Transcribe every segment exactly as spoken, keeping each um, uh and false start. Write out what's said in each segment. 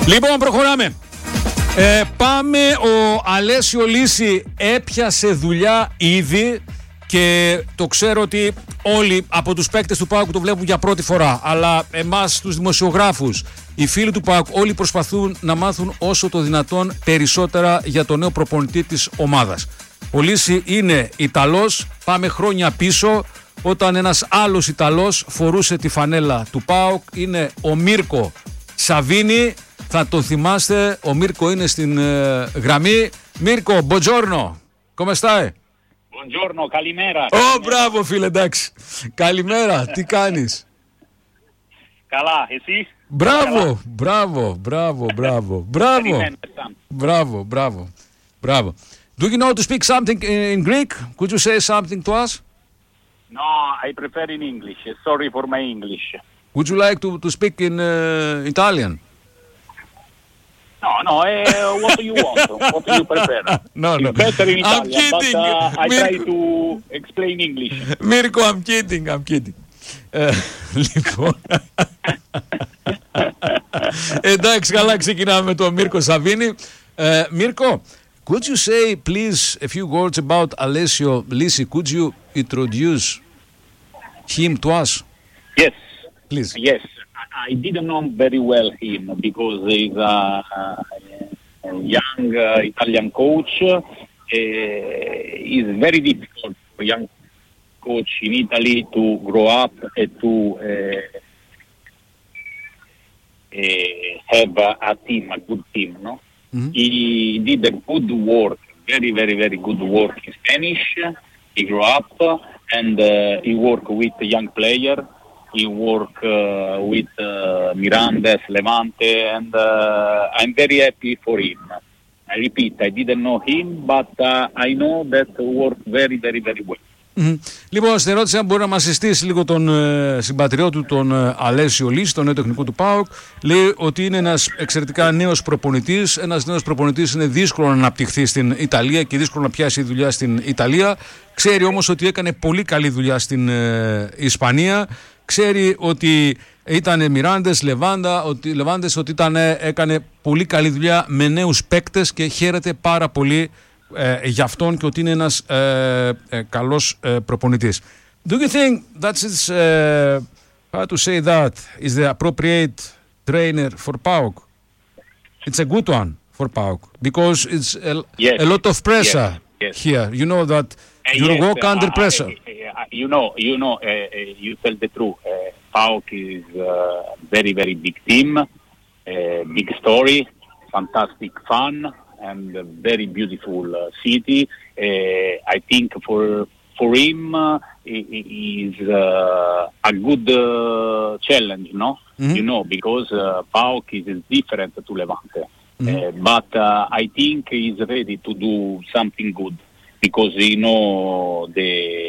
Λοιπόν, προχωράμε. Ε, πάμε, ο Αλέσιο Λύση έπιασε δουλειά ήδη και το ξέρω ότι όλοι από τους παίκτες του ΠΑΟΚ το βλέπουν για πρώτη φορά, αλλά εμάς τους δημοσιογράφους, οι φίλοι του ΠΑΟΚ όλοι προσπαθούν να μάθουν όσο το δυνατόν περισσότερα για το νέο προπονητή της ομάδας. Ο Λύση είναι Ιταλός, πάμε χρόνια πίσω όταν ένας άλλος Ιταλός φορούσε τη φανέλα του ΠΑΟΚ, είναι ο Μίρκο Σαβίνι. Θα το θυμάστε, ο Μίρκο είναι στην ε, γραμμή. Μίρκο, buongiorno, come stai? Buongiorno, καλημέρα. Ω, μπράβο φίλε, εντάξει. Καλημέρα, τι κάνεις? Καλά, εσύ? Μπράβο, μπράβο, μπράβο, μπράβο, μπράβο. Μπράβο, μπράβο, μπράβο. Do you know to speak something in Greek? Could you say something to us? No, I prefer in English. Sorry for my English. Would you like to, to speak in uh, Italian? No, no, uh, what do you want? What do you prefer? No, no. It's better in Italian, I'm kidding. but uh, I Mir- try to explain English. Mirko, I'm kidding, I'm kidding. Ε, λοιπόν, εντάξει, καλά, ξεκινάμε με τον Μίρκο Σαβίνι. Ε, Μίρκο, could you say please a few words about Alessio Lisi? Could you introduce him to us? Yes. Please. Yes. I didn't know very well him because he's a, a young uh, Italian coach. Uh, it's very difficult for a young coach in Italy to grow up and to uh, uh, have a, a team, a good team. No, mm-hmm. He did a good work, very, very, very good work in Spanish. He grew up and uh, he worked with a young player. He worked uh, with uh, Mirandes, Levante, and uh, I'm very happy for him. I repeat, I didn't know him, but uh, I know that he worked very, very, very well. Mm-hmm. Λοιπόν, στην ερώτηση αν μπορεί να μας συστήσει λίγο τον ε, συμπατριώτη του, τον ε, Αλέσιο Λύση, τον νέο τεχνικό του ΠΑΟΚ, λέει ότι είναι ένας εξαιρετικά νέος προπονητής. Ένας νέος προπονητής είναι δύσκολο να αναπτυχθεί στην Ιταλία και δύσκολο να πιάσει δουλειά στην Ιταλία. Ξέρει όμως ότι έκανε πολύ καλή δουλειά στην ε, Ισπανία. Ξέρει ότι ήταν Μιράντες, Λεβάντα, ότι, Λεβάντες, ότι ήταν, έκανε πολύ καλή δουλειά με νέους παίκτες και χαίρεται πάρα πολύ ε, για αυτόν και ότι είναι ένας ε, ε, καλός ε, προπονητής. Do you think that is, uh, how to say that, is the appropriate trainer for PAOK? It's a good one for PAOK because it's a, yes. a lot of pressure yes. Yes. here. You know that Uh, you yes, work uh, under pressure. Uh, uh, you know, you know, uh, uh, you tell the truth. Uh, PAOK is a very, very big team, uh, big story, fantastic fun, and a very beautiful uh, city. Uh, I think for for him, uh, it, it is uh, a good uh, challenge, no? Mm-hmm. You know, because uh, PAOK is different to Levante, mm-hmm. uh, but uh, I think he's ready to do something good. Because you know the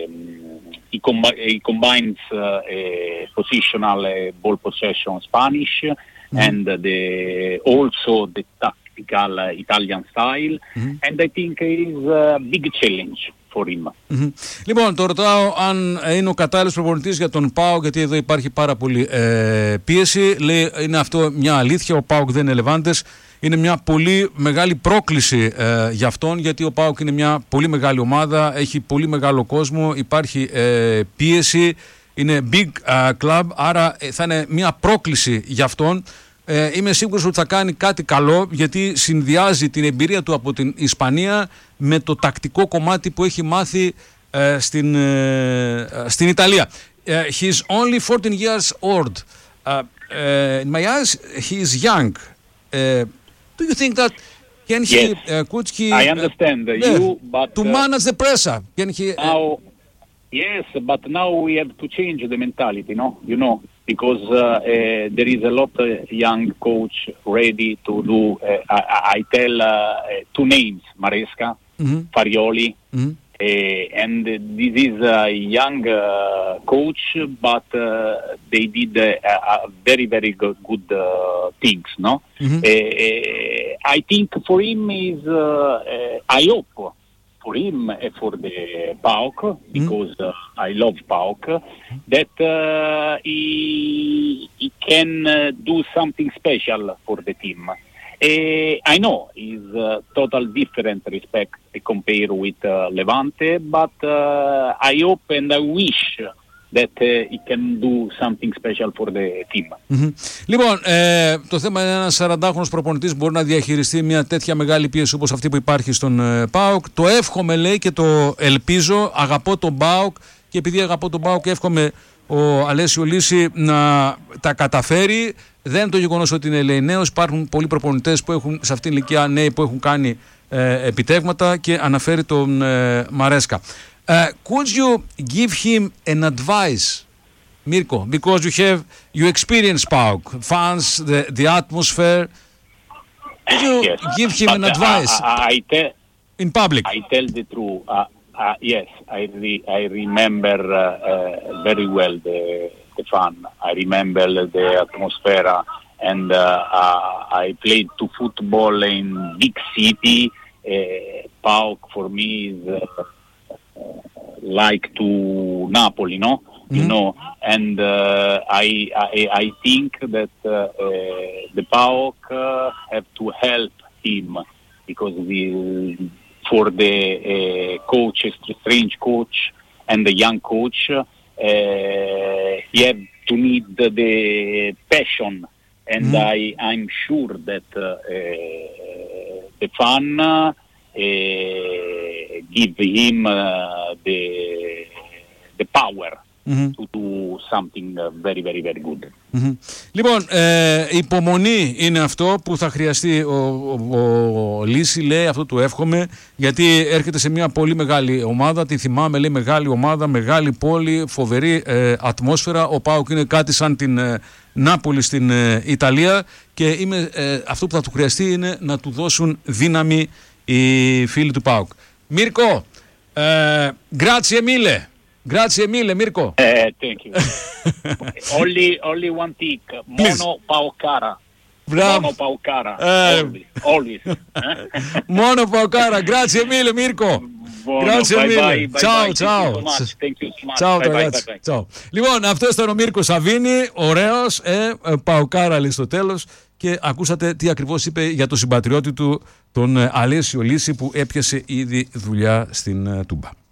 he, combi- he combines uh, a positional uh, ball possession Spanish mm-hmm. and the also the tactical uh, Italian style, mm-hmm. and I think it is a big challenge for him. Mm-hmm. Λοιπόν, το ρωτάω αν είναι ο κατάλληλος προπονητής για τον ΠΑΟΚ, γιατί εδώ υπάρχει πάρα πολύ ε, πίεση. Λέει, είναι αυτό μια αλήθεια, ο ΠΑΟΚ δεν είναι Λεβάντες. Είναι μια πολύ μεγάλη πρόκληση ε, για αυτόν, γιατί ο ΠΑΟΚ είναι μια πολύ μεγάλη ομάδα, έχει πολύ μεγάλο κόσμο, υπάρχει ε, πίεση, είναι big uh, club, άρα ε, θα είναι μια πρόκληση για αυτόν. Ε, είμαι σίγουρος ότι θα κάνει κάτι καλό, γιατί συνδυάζει την εμπειρία του από την Ισπανία με το τακτικό κομμάτι που έχει μάθει ε, στην, ε, στην Ιταλία. Uh, he is only fourteen years old. Uh, uh, in my eyes, he is young. Uh, do you think that can he, yes. uh, could he, I understand uh, you, but to uh, manage the pressure? Can he? Uh, now, yes, but now we have to change the mentality, no? You know, because uh, uh, there is a lot of young coach ready to do. Uh, I, I tell uh, two names: Maresca, mm-hmm. Farioli. Mm-hmm. Uh, and this is a young uh, coach, but uh, they did uh, a very, very good, good uh, things, no? Mm-hmm. Uh, I think for him is, uh, uh, I hope for him and for the PAOK, because uh, I love PAOK, that uh, he, he can uh, do something special for the team. Uh, I know it's uh, total different respect compared with uh, Levante, but uh, I hope and I wish that uh, he can do something special for the team. Mm-hmm. Λοιπόν, ε, το θέμα είναι ένας σαραντάχρονος προπονητής μπορεί να διαχειριστεί μια τέτοια μεγάλη πίεση όπως αυτή που υπάρχει στον ε, ΠΑΟΚ. Το εύχομαι, λέει, και το ελπίζω. Αγαπώ τον ΠΑΟΚ και επειδή αγαπώ τον ΠΑΟΚ εύχομαι ο Αλέσιο Λύση να τα καταφέρει. Δεν είναι το γεγονός ότι είναι, λέει, νέος. Υπάρχουν πολλοί προπονητές που έχουν σε αυτήν την ηλικία, νέοι που έχουν κάνει ε, επιτεύγματα και αναφέρει τον ε, Μαρέσκα. Uh, could you give him an advice, Mirko, because you have you experience PAOK fans, the the atmosphere. Could you yes, give him an advice I, I, I tell, in public? I tell the truth. Uh, uh, yes, I re- I remember uh, uh, very well the the fun. I remember the atmosphere, and uh, uh, I played to football in big city. Uh, PAOK for me is. Uh, like to Napoli, no? Mm-hmm. You know, and uh, I, I I think that uh, uh, the PAOK uh, have to help him because we, for the uh, coach, strange coach, and the young coach, uh, he have to need the, the passion, and mm-hmm. I I'm sure that uh, uh, the fan. Uh, Uh, give him uh, the the power mm-hmm. to do something uh, very very very good. Mm-hmm. Λοιπόν, ε, υπομονή είναι αυτό που θα χρειαστεί ο, ο, ο Λύση, λέει, αυτό του εύχομαι, γιατί έρχεται σε μια πολύ μεγάλη ομάδα, τη θυμάμαι, λέει, μεγάλη ομάδα, μεγάλη πόλη, φοβερή ε, ατμόσφαιρα. Ο ΠΑΟΚ είναι κάτι σαν την ε, Νάπολη στην ε, Ιταλία και είμαι, ε, αυτό που θα του χρειαστεί είναι να του δώσουν δύναμη οι φίλοι του ΠΑΟΚ. Μίρκο, ε, grazie mille. Grazie mille, Mirko. Uh, thank you. only, only one thing. Mono Paokara. Bravo. Mono Paokara. Uh, always. always. Mono Paokara. Grazie mille, Mirko. Buono, Grazie bye mille. Bye, bye, ciao, bye. ciao. Thank you so much. Thank you so much. Ciao, bye, ragazzi. bye, bye, bye. Ciao. Λοιπόν, αυτό ήταν ο Μίρκο Σαβίνη, ωραίος, ε, Παοκάρα, λέει, στο τέλος. Και ακούσατε τι ακριβώς είπε για τον συμπατριώτη του, τον Αλέσιο Λύση, που έπιασε ήδη δουλειά στην Τούμπα.